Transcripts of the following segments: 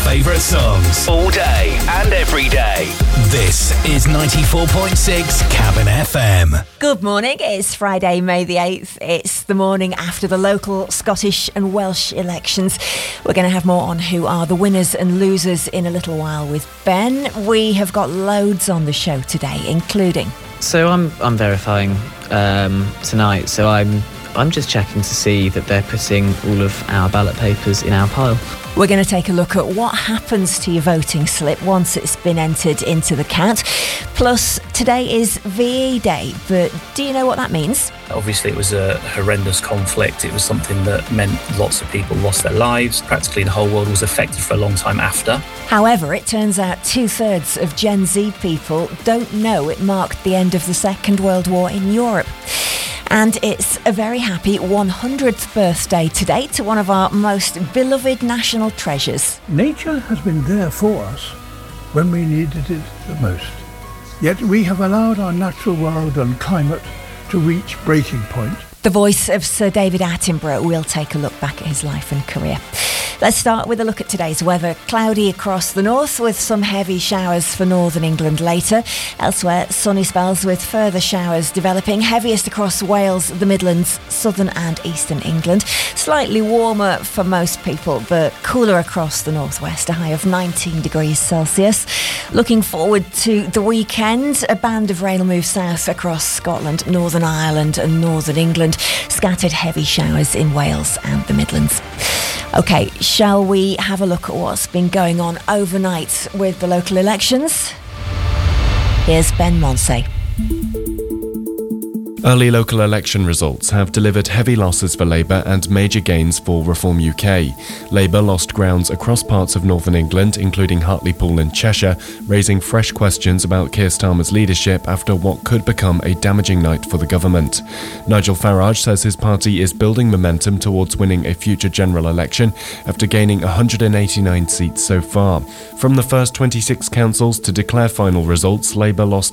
favourite songs all day and every day. This is 94.6 Cabin FM. Good morning. It's Friday, May the 8th. It's the morning after the local Scottish and Welsh elections. We're going to have more on who are the winners and losers in a little while with Ben. We have got loads on the show today, including... So I'm verifying tonight, so I'm just checking to see that they're putting all of our ballot papers in our pile. We're going to take a look at what happens to your voting slip once it's been entered into the count. Plus, today is VE Day, but do you know what that means? Obviously, it was a horrendous conflict. It was something that meant lots of people lost their lives. Practically the whole world was affected for a long time after. However, it turns out 2/3 of Gen Z people don't know it marked the end of the Second World War in Europe. And it's a very happy 100th birthday today to one of our most beloved national treasures. Nature has been there for us when we needed it the most. Yet we have allowed our natural world and climate to reach breaking point. The voice of Sir David Attenborough. We'll take a look back at his life and career. Let's start with a look at today's weather. Cloudy across the north with some heavy showers for northern England later. Elsewhere, sunny spells with further showers developing. Heaviest across Wales, the Midlands, southern and eastern England. Slightly warmer for most people, but cooler across the northwest, a high of 19 degrees Celsius. Looking forward to the weekend. A band of rain will move south across Scotland, Northern Ireland and northern England. Scattered heavy showers in Wales and the Midlands. OK, shall we have a look at what's been going on overnight with the local elections? Here's Ben Monsey. Early local election results have delivered heavy losses for Labour and major gains for Reform UK. Labour lost grounds across parts of northern England, including Hartlepool and Cheshire, raising fresh questions about Keir Starmer's leadership after what could become a damaging night for the government. Nigel Farage says his party is building momentum towards winning a future general election after gaining 189 seats so far. From the first 26 councils to declare final results, Labour lost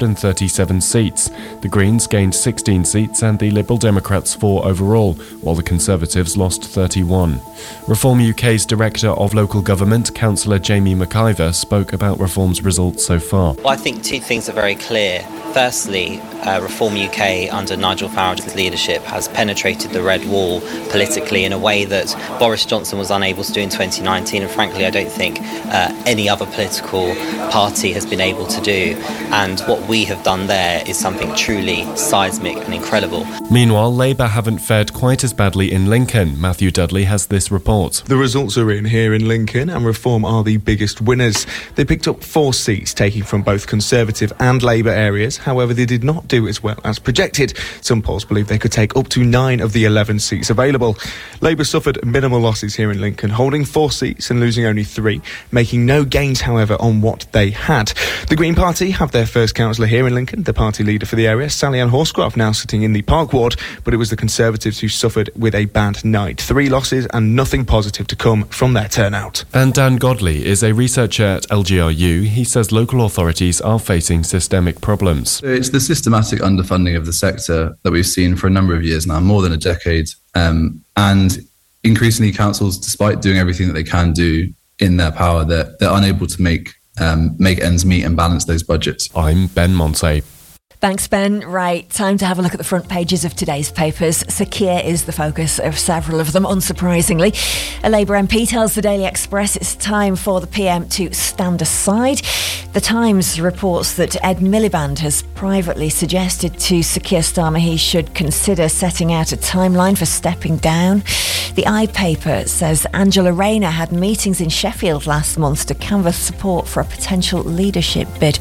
137 seats. The Greens gained 16 seats and the Liberal Democrats 4 overall, while the Conservatives lost 31. Reform UK's Director of Local Government, Councillor Jamie McIver, spoke about Reform's results so far. Well, I think two things are very clear. Firstly, Reform UK under Nigel Farage's leadership has penetrated the red wall politically in a way that Boris Johnson was unable to do in 2019, and frankly I don't think any other political party has been able to do. And what we have done there is something truly seismic and incredible. Meanwhile, Labour haven't fared quite as badly in Lincoln. Matthew Dudley has this report. The results are in here in Lincoln, and Reform are the biggest winners. They picked up 4 seats, taking from both Conservative and Labour areas. However, they did not do as well as projected. Some polls believe they could take up to 9 of the 11 seats available. Labour suffered minimal losses here in Lincoln, holding 4 seats and losing only 3, making no gains, however, on what they had. The Green Party have their first councillor here in Lincoln, the party leader for the area, Sally Ann Horscroft, now sitting in the Park Ward, but it was the Conservatives who suffered with a bad night. 3 losses and nothing positive to come from their turnout. And Dan Godley is a researcher at LGRU. He says local authorities are facing systemic problems. It's the systematic underfunding of the sector that we've seen for a number of years now, more than a decade. And increasingly councils, despite doing everything that they can do in their power, they're unable to make ends meet and balance those budgets. I'm Ben Monsey. Thanks, Ben. Right, time to have a look at the front pages of today's papers. Sir Keir is the focus of several of them, unsurprisingly. A Labour MP tells the Daily Express it's time for the PM to stand aside. The Times reports that Ed Miliband has privately suggested to Sir Keir Starmer he should consider setting out a timeline for stepping down. The iPaper says Angela Rayner had meetings in Sheffield last month to canvass support for a potential leadership bid.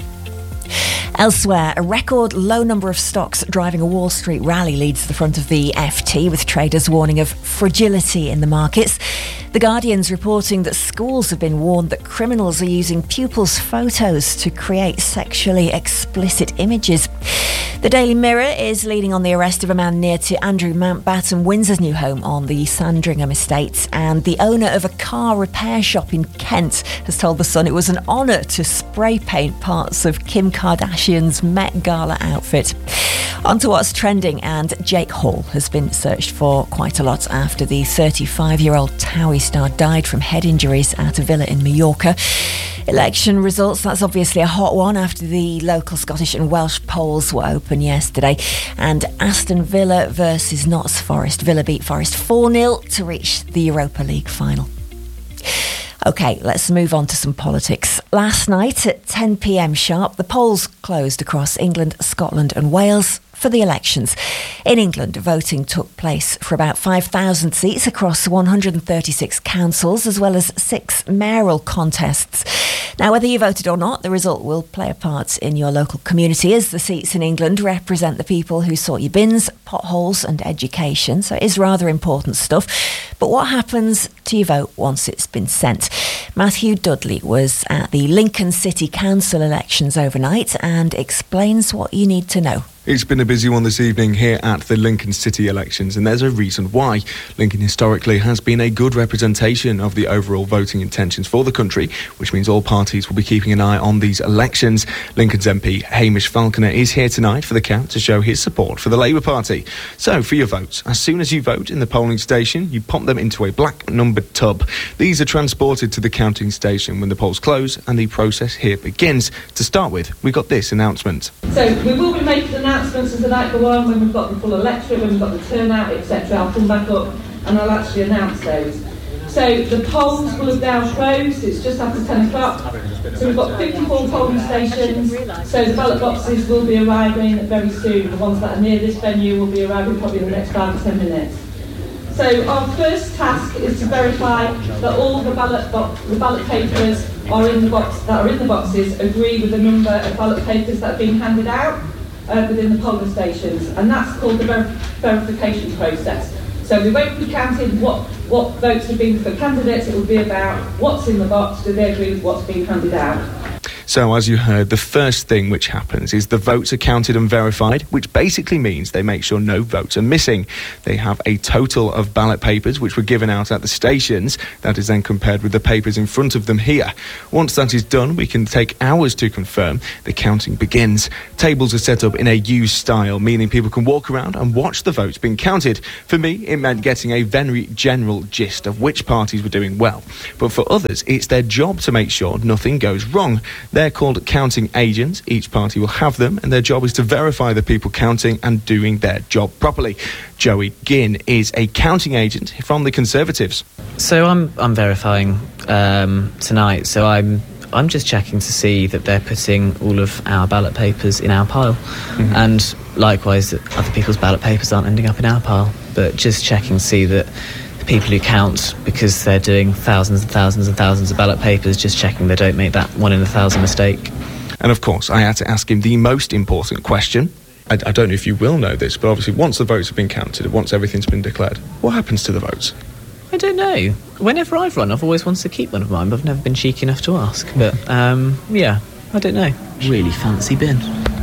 Elsewhere, a record low number of stocks driving a Wall Street rally leads to the front of the FT, with traders warning of fragility in the markets. The Guardian's reporting that schools have been warned that criminals are using pupils' photos to create sexually explicit images. The Daily Mirror is leading on the arrest of a man near to Andrew Mountbatten Windsor's new home on the Sandringham estate, and the owner of a car repair shop in Kent has told The Sun it was an honour to spray paint parts of Kim Kardashian's Met Gala outfit. On to what's trending, and Jake Hall has been searched for quite a lot after the 35-year-old Towie star died from head injuries at a villa in Mallorca. Election results, that's obviously a hot one after the local Scottish and Welsh polls were open yesterday. And Aston Villa versus Notts Forest. Villa beat Forest 4-0 to reach the Europa League final. OK, let's move on to some politics. Last night at 10 p.m. sharp, the polls closed across England, Scotland and Wales for the elections. In England, voting took place for about 5,000 seats across 136 councils, as well as 6 mayoral contests. Now, whether you voted or not, the result will play a part in your local community, as the seats in England represent the people who sort your bins, potholes and education. So it is rather important stuff. But what happens to your vote once it's been sent? Matthew Dudley was at the Lincoln City Council elections overnight and explains what you need to know. It's been a busy one this evening here at the Lincoln City elections, and there's a reason why. Lincoln historically has been a good representation of the overall voting intentions for the country, which means all parties will be keeping an eye on these elections. Lincoln's MP Hamish Falconer is here tonight for the count to show his support for the Labour Party. So, for your votes, as soon as you vote in the polling station, you pop them into a black numbered tub. These are transported to the counting station when the polls close, and the process here begins. To start with, we got this announcement. So, we will be making announcements as the night go on, when we've got the full electorate, when we've got the turnout, etc. I'll come back up and I'll actually announce those. So the polls will have now closed. It's just after 10 o'clock. So we've got 54 polling stations. So the ballot boxes will be arriving very soon. The ones that are near this venue will be arriving probably in the next 5 to 10 minutes. So our first task is to verify that all the ballot papers are in the boxes agree with the number of ballot papers that are being handed out within the polling stations, and that's called the verification process. So we won't be counting what votes have been for candidates. It will be about what's in the box, do they agree with what's being handed out. So, as you heard, the first thing which happens is the votes are counted and verified, which basically means they make sure no votes are missing. They have a total of ballot papers which were given out at the stations. That is then compared with the papers in front of them here. Once that is done, we can take hours to confirm. The counting begins. Tables are set up in a U style, meaning people can walk around and watch the votes being counted. For me, it meant getting a very general gist of which parties were doing well. But for others, it's their job to make sure nothing goes wrong. They're called counting agents. Each party will have them, and their job is to verify the people counting and doing their job properly. Joey Ginn is a counting agent from the Conservatives. So I'm verifying tonight. So I'm just checking to see that they're putting all of our ballot papers in our pile, and likewise that other people's ballot papers aren't ending up in our pile. But just checking to see that people who count, because they're doing thousands and thousands and thousands of ballot papers, just checking they don't make that 1 in 1,000 mistake. And of course, I had to ask him the most important question. I don't know if you will know this, but obviously once the votes have been counted, once everything's been declared, what happens to the votes? I don't know. Whenever I've run, I've always wanted to keep one of mine, but I've never been cheeky enough to ask. But, yeah, I don't know. Really fancy bin.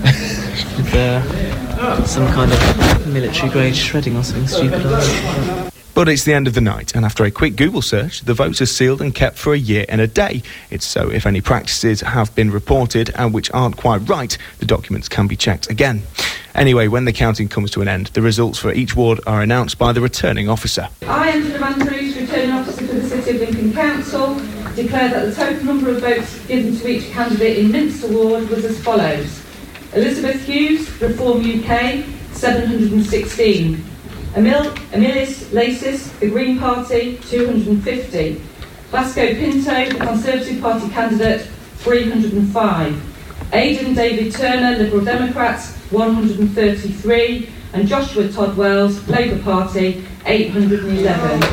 With some kind of military-grade shredding or something stupid like that. But it's the end of the night, and after a quick Google search, the votes are sealed and kept for a year and a day. It's so if any practices have been reported and which aren't quite right, the documents can be checked again. Anyway, when the counting comes to an end, the results for each ward are announced by the returning officer. I, Angela Andrews, returning officer for the City of Lincoln Council, declare that the total number of votes given to each candidate in Minster Ward was as follows. Elizabeth Hughes, Reform UK, 716. Emilis Lacis, the Green Party, 250. Vasco Pinto, the Conservative Party candidate, 305. Aidan David Turner, Liberal Democrats, 133. And Joshua Todd Wells, Labour Party, 811.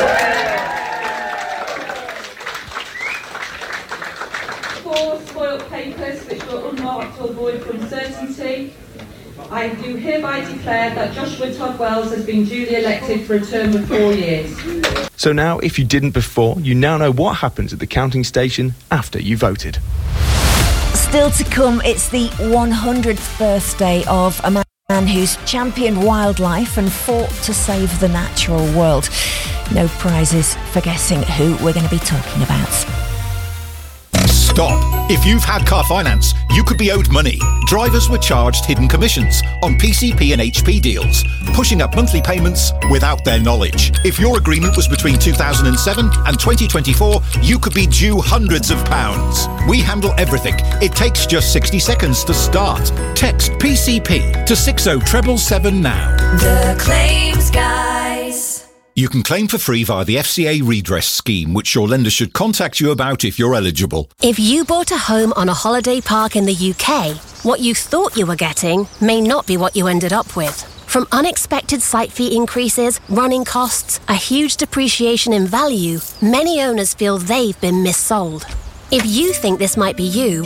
4 spoilt papers which were unmarked to avoid for uncertainty. I do hereby declare that Joshua Todd Wells has been duly elected for a term of 4 years. So now, if you didn't before, you now know what happens at the counting station after you voted. Still to come, it's the 100th birthday of a man who's championed wildlife and fought to save the natural world. No prizes for guessing who we're going to be talking about. stop. If you've had car finance, you could be owed money. Drivers were charged hidden commissions on PCP and HP deals, pushing up monthly payments without their knowledge. If your agreement was between 2007 and 2024, you could be due hundreds of pounds. We handle everything. It takes just 60 seconds to start. Text PCP to 60777 now. The Claims Guys. You can claim for free via the FCA redress scheme, which your lender should contact you about if you're eligible. If you bought a home on a holiday park in the UK, what you thought you were getting may not be what you ended up with. From unexpected site fee increases, running costs, a huge depreciation in value, many owners feel they've been missold. If you think this might be you,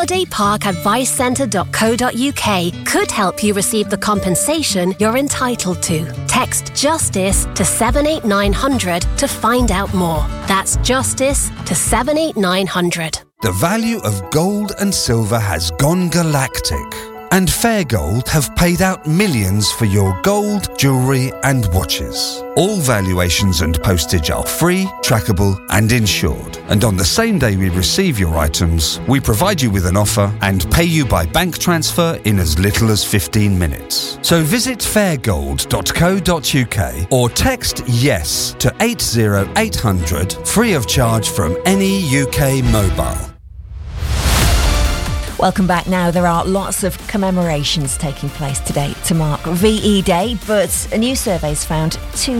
holidayparkadvicecentre.co.uk could help you receive the compensation you're entitled to. Text JUSTICE to 78900 to find out more. That's JUSTICE to 78900. The value of gold and silver has gone galactic, and Fair Gold have paid out millions for your gold, jewellery and watches. All valuations and postage are free, trackable and insured. And on the same day we receive your items, we provide you with an offer and pay you by bank transfer in as little as 15 minutes. So visit fairgold.co.uk or text YES to 80800 free of charge from any UK mobile. Welcome back now. There are lots of commemorations taking place today to mark VE Day, but a new survey's found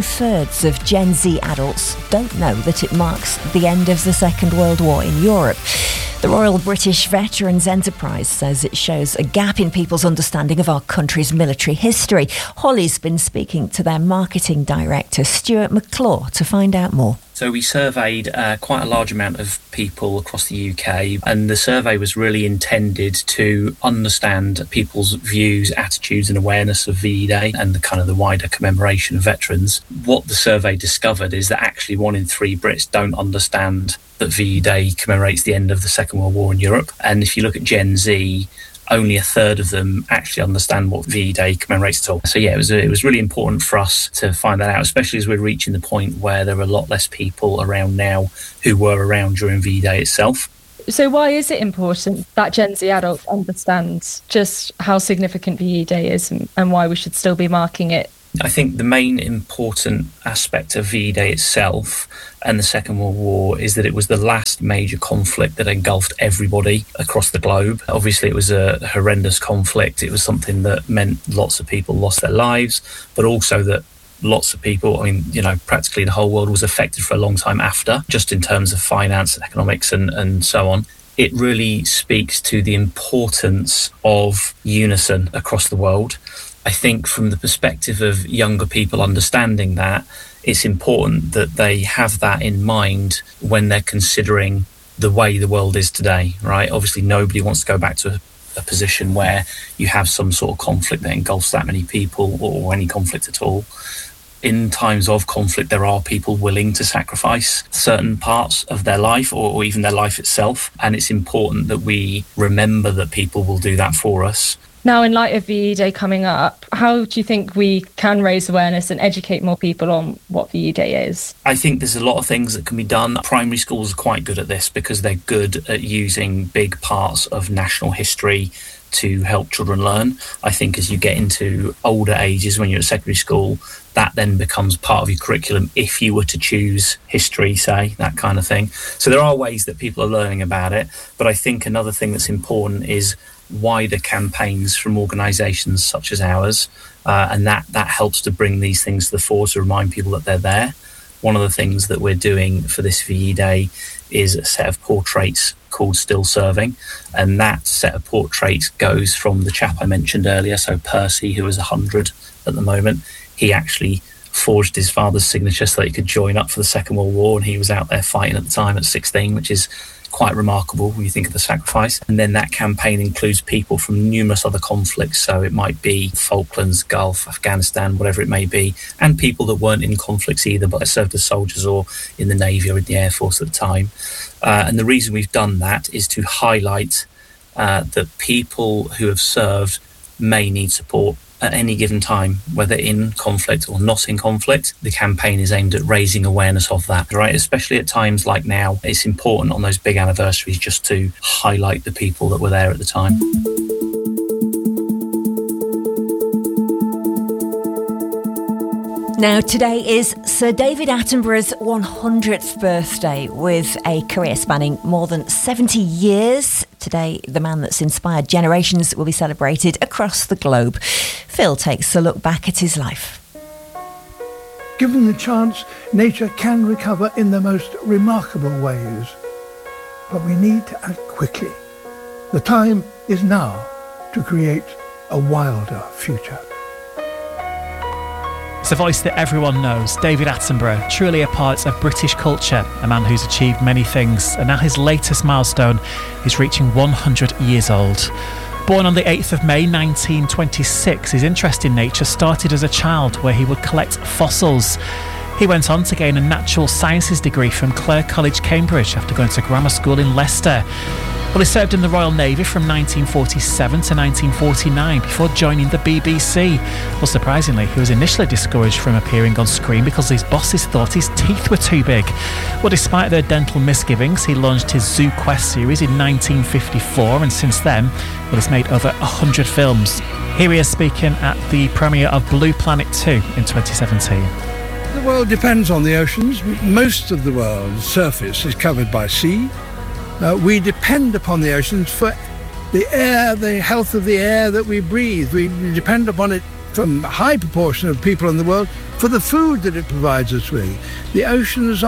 2/3 of Gen Z adults don't know that it marks the end of the Second World War in Europe. The Royal British Veterans Enterprise says it shows a gap in people's understanding of our country's military history. Holly's been speaking to their marketing director, Stuart McClure, to find out more. So we surveyed quite a large amount of people across the UK, and the survey was really intended to understand people's views, attitudes and awareness of VE Day and the wider commemoration of veterans. What the survey discovered is that actually 1 in 3 Brits don't understand that VE Day commemorates the end of the Second World War in Europe. And if you look at Gen Z, only 1/3 of them actually understand what VE Day commemorates at all. So yeah, it was really important for us to find that out, especially as we're reaching the point where there are a lot less people around now who were around during VE Day itself. So why is it important that Gen Z adults understand just how significant VE Day is and why we should still be marking it? I think the main important aspect of VE Day itself and the Second World War is that it was the last major conflict that engulfed everybody across the globe. Obviously, it was a horrendous conflict. It was something that meant lots of people lost their lives, but also that lots of people, practically the whole world was affected for a long time after, just in terms of finance and economics and so on. It really speaks to the importance of unison across the world. I think from the perspective of younger people understanding that, it's important that they have that in mind when they're considering the way the world is today, right? Obviously, nobody wants to go back to a position where you have some sort of conflict that engulfs that many people or any conflict at all. In times of conflict, there are people willing to sacrifice certain parts of their life or even their life itself. And it's important that we remember that people will do that for us. Now, in light of VE Day coming up, how do you think we can raise awareness and educate more people on what VE Day is? I think there's a lot of things that can be done. Primary schools are quite good at this because they're good at using big parts of national history to help children learn. I think as you get into older ages, when you're at secondary school, that then becomes part of your curriculum if you were to choose history, say, that kind of thing. So there are ways that people are learning about it. But I think another thing that's important is wider campaigns from organisations such as ours, and that helps to bring these things to the fore, to remind people that they're there. One of the things that we're doing for this VE Day is a set of portraits called Still Serving, and that set of portraits goes from the chap I mentioned earlier, so Percy, who is 100 at the moment. He actually forged his father's signature so that he could join up for the Second World War, and he was out there fighting at the time at 16, which is quite remarkable when you think of the sacrifice. And then that campaign includes people from numerous other conflicts, so it might be Falklands, Gulf, Afghanistan, whatever it may be, and people that weren't in conflicts either but served as soldiers or in the Navy or in the Air Force at the time. And the reason we've done that is to highlight that people who have served may need support at any given time, whether in conflict or not in conflict. The campaign is aimed at raising awareness of that, right? Especially at times like now, it's important on those big anniversaries just to highlight the people that were there at the time. Now, today is Sir David Attenborough's 100th birthday, with a career spanning more than 70 years. Today, the man that's inspired generations will be celebrated across the globe. Phil takes a look back at his life. Given the chance, nature can recover in the most remarkable ways. But we need to act quickly. The time is now to create a wilder future. It's a voice that everyone knows, David Attenborough, truly a part of British culture, a man who's achieved many things, and now his latest milestone is reaching 100 years old. Born on the 8th of May 1926, his interest in nature started as a child, where he would collect fossils. He went on to gain a natural sciences degree from Clare College, Cambridge, after going to grammar school in Leicester. Well, he served in the Royal Navy from 1947 to 1949 before joining the BBC. Well, surprisingly, he was initially discouraged from appearing on screen because his bosses thought his teeth were too big. Well, despite their dental misgivings, he launched his Zoo Quest series in 1954, and since then, well, he's made over 100 films. Here he is speaking at the premiere of Blue Planet 2 in 2017. The world depends on the oceans. Most of the world's surface is covered by sea. We depend upon the oceans for the air, the health of the air that we breathe. We depend upon it from a high proportion of people in the world for the food that it provides us with. The oceans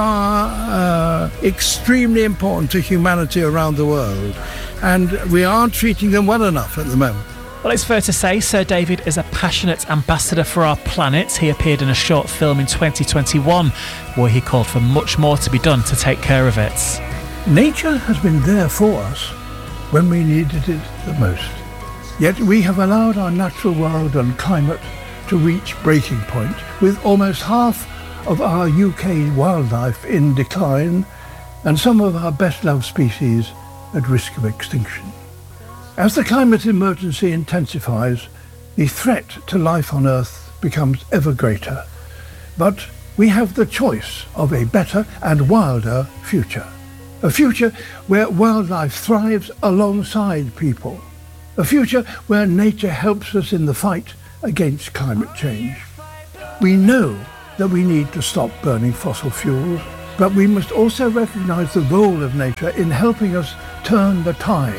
are extremely important to humanity around the world, and we aren't treating them well enough at the moment. Well, it's fair to say Sir David is a passionate ambassador for our planet. He appeared in a short film in 2021 where he called for much more to be done to take care of it. Nature has been there for us when we needed it the most. Yet we have allowed our natural world and climate to reach breaking point, with almost half of our UK wildlife in decline and some of our best-loved species at risk of extinction. As the climate emergency intensifies, the threat to life on Earth becomes ever greater. But we have the choice of a better and wilder future. A future where wildlife thrives alongside people. A future where nature helps us in the fight against climate change. We know that we need to stop burning fossil fuels, but we must also recognise the role of nature in helping us turn the tide.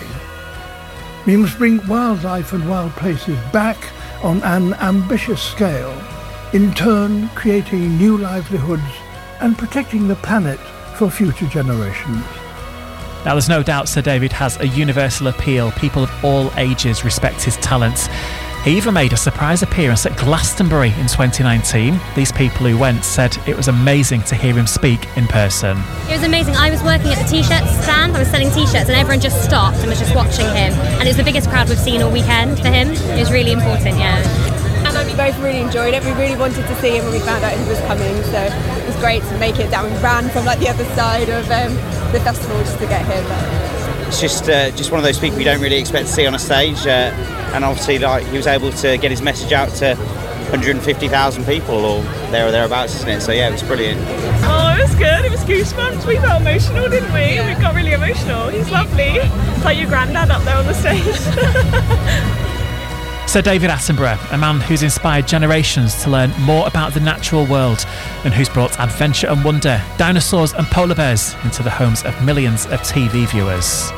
We must bring wildlife and wild places back on an ambitious scale, in turn creating new livelihoods and protecting the planet for future generations. Now, there's no doubt Sir David has a universal appeal. People of all ages respect his talents. He even made a surprise appearance at Glastonbury in 2019. These people who went said it was amazing to hear him speak in person. It was amazing. I was working at the T-shirt stand. I was selling T-shirts and everyone just stopped and was just watching him. And it was the biggest crowd we've seen all weekend for him. It was really important, yeah. And we both really enjoyed it. We really wanted to see him when we found out he was coming. So it was great to make it down. We ran from like the other side of the festival just to get him. It's just one of those people you don't really expect to see on a stage, and obviously like he was able to get his message out to 150,000 people or there or thereabouts, isn't it? So yeah, it was brilliant. Oh, it was good. It was goosebumps. We felt emotional, didn't we? Yeah. We got really emotional. He's lovely. It's like your granddad up there on the stage. Sir David Attenborough, a man who's inspired generations to learn more about the natural world and who's brought adventure and wonder, dinosaurs and polar bears into the homes of millions of TV viewers.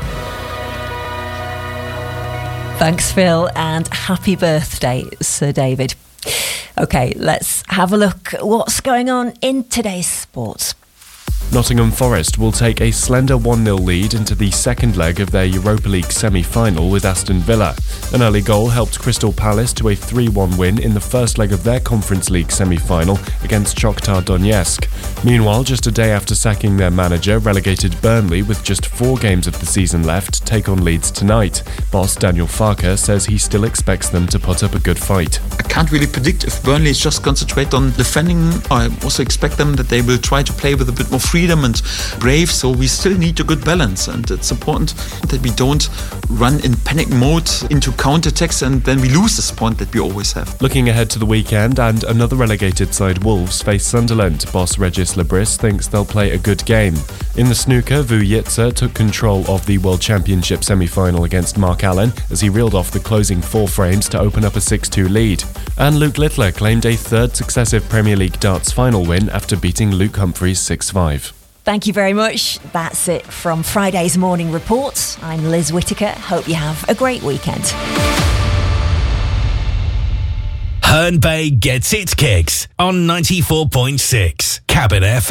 Thanks, Phil, and happy birthday, Sir David. OK, let's have a look at what's going on in today's sports. Nottingham Forest will take a slender 1-0 lead into the second leg of their Europa League semi-final with Aston Villa. An early goal helped Crystal Palace to a 3-1 win in the first leg of their Conference League semi-final against Shakhtar Donetsk. Meanwhile, just a day after sacking their manager, relegated Burnley with just 4 games of the season left take on Leeds tonight. Boss Daniel Farke says he still expects them to put up a good fight. I can't really predict if Burnley is just concentrate on defending. I also expect them that they will try to play with a bit more freedom and brave, so we still need a good balance, and it's important that we don't run in panic mode into counterattacks and then we lose this point that we always have. Looking ahead to the weekend, and another relegated side, Wolves, face Sunderland. Boss Regis Lebris thinks they'll play a good game. In the snooker, Vu Yitzer took control of the World Championship semi-final against Mark Allen as he reeled off the closing 4 frames to open up a 6-2 lead. And Luke Littler claimed a third successive Premier League darts final win after beating Luke Humphries 6-5. Thank you very much. That's it from Friday's Morning Report. I'm Liz Whittaker. Hope you have a great weekend. Herne Bay gets its kicks on 94.6 Cabin FM.